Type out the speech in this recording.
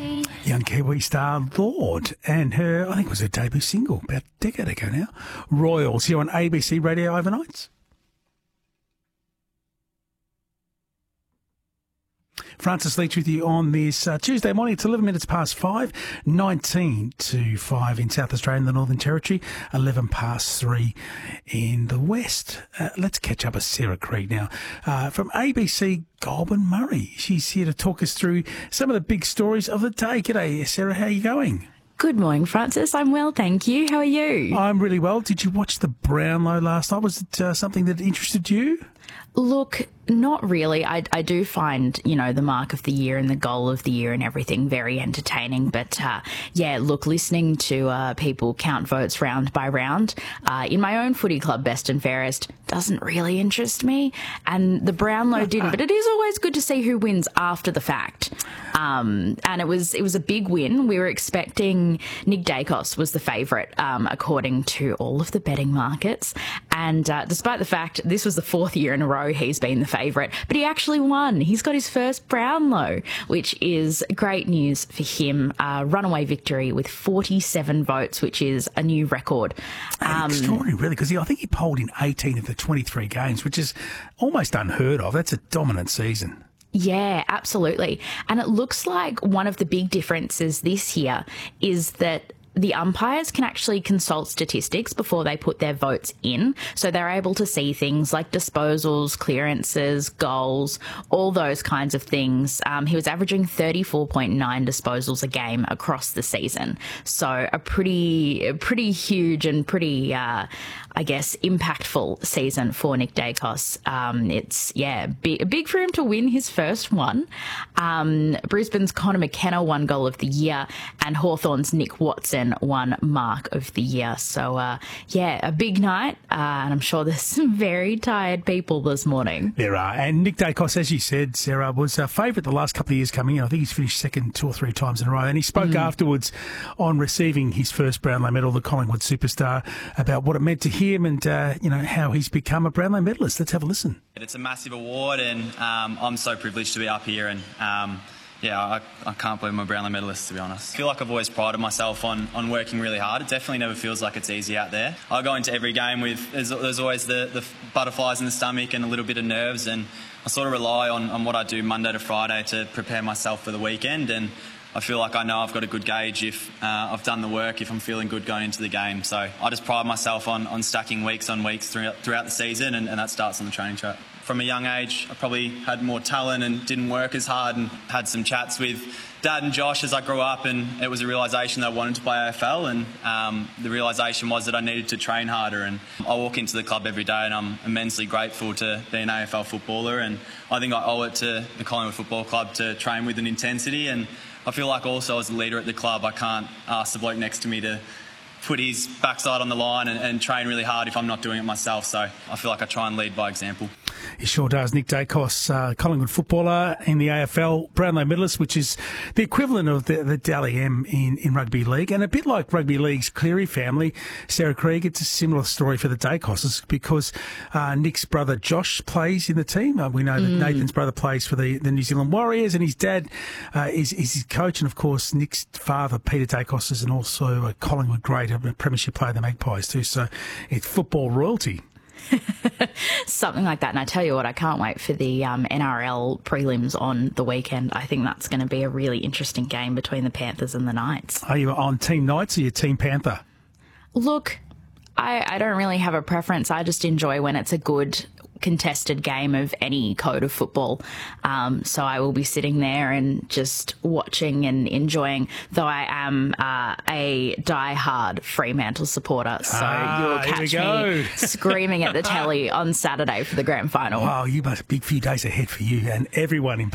Young Kiwi star Lord and her, I think it was her debut single about a decade ago now, Royals, here on ABC Radio Overnights. Francis Leach with you on this Tuesday morning. It's 11 minutes past 5, 19 to 5 in South Australia and the Northern Territory, 11 past 3 in the West. Let's catch up with Sarah Krieg now from ABC Goulburn Murray. She's here to talk us through some of the big stories of the day. G'day, Sarah. How are you going? Good morning, Francis. I'm well, thank you. How are you? I'm really well. Did you watch the Brownlow last night? Was it something that interested you? Look, not really. I do find, the mark of the year and the goal of the year and everything very entertaining. But, listening to people count votes round by round in my own footy club, Best and Fairest, doesn't really interest me. And the Brownlow didn't. But it is always good to see who wins after the fact. And it was a big win. We were expecting Nick Dacos was the favourite, according to all of the betting markets. And despite the fact this was the fourth year in a row he's been the favourite, but he actually won. He's got his first Brownlow, which is great news for him. Runaway victory with 47 votes, which is a new record. Extraordinary, really, because I think he polled in 18 of the 23 games, which is almost unheard of. That's a dominant season. Yeah, absolutely. And it looks like one of the big differences this year is that the umpires can actually consult statistics before they put their votes in. So they're able to see things like disposals, clearances, goals, all those kinds of things. He was averaging 34.9 disposals a game across the season. So a pretty huge and pretty, impactful season for Nick Dacos. It's big for him to win his first one. Brisbane's Connor McKenna won Goal of the Year and Hawthorn's Nick Watson won Mark of the Year. So, a big night, and I'm sure there's some very tired people this morning. There are. And Nick Dacos, as you said, Sarah, was a favourite the last couple of years coming in. I think he's finished second 2 or 3 times in a row. And he spoke afterwards on receiving his first Brownlow medal, the Collingwood superstar, about what it meant to him and, how he's become a Brownlow medalist. Let's have a listen. It's a massive award, and I'm so privileged to be up here, and I can't believe I'm a Brownlow medalist, to be honest. I feel like I've always prided myself on working really hard. It definitely never feels like it's easy out there. I go into every game with, there's always the butterflies in the stomach and a little bit of nerves, and I sort of rely on what I do Monday to Friday to prepare myself for the weekend, and I feel like I know I've got a good gauge if I've done the work, if I'm feeling good going into the game. So I just pride myself on stacking weeks on weeks throughout the season, and that starts on the training track. From a young age, I probably had more talent and didn't work as hard, and had some chats with Dad and Josh as I grew up, and it was a realisation that I wanted to play AFL, and the realisation was that I needed to train harder. And I walk into the club every day and I'm immensely grateful to be an AFL footballer, and I think I owe it to the Collingwood Football Club to train with an intensity. And I feel like also as a leader at the club, I can't ask the bloke next to me to put his backside on the line and train really hard if I'm not doing it myself. So I feel like I try and lead by example. He sure does. Nick Dacos, Collingwood footballer in the AFL, Brownlow medalist, which is the equivalent of the Dally M in rugby league. And a bit like rugby league's Cleary family, Sarah Krieg, it's a similar story for the Dacoses because Nick's brother Josh plays in the team. We know that Nathan's brother plays for the New Zealand Warriors, and his dad is his coach. And, of course, Nick's father, Peter Dacos, is also a Collingwood great, a premiership player, the Magpies too. So it's football royalty. Something like that. And I tell you what, I can't wait for the NRL prelims on the weekend. I think that's going to be a really interesting game between the Panthers and the Knights. Are you on Team Knights or you Team Panther? Look, I don't really have a preference. I just enjoy when it's a good contested game of any code of football. So I will be sitting there and just watching and enjoying, though I am a die-hard Fremantle supporter. So you will catch me screaming at the telly on Saturday for the grand final. Wow, you must have a big few days ahead for you and everyone in